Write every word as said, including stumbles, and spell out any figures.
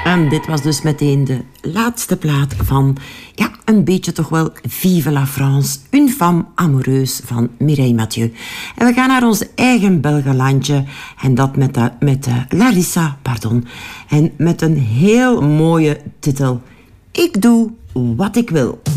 En dit was dus meteen de laatste plaat van, ja, een beetje toch wel Vive la France, Une femme amoureuse van Mireille Mathieu. En we gaan naar ons eigen Belgenlandje en dat met, de, met de Larissa, pardon. En met een heel mooie titel. Ik doe wat ik wil.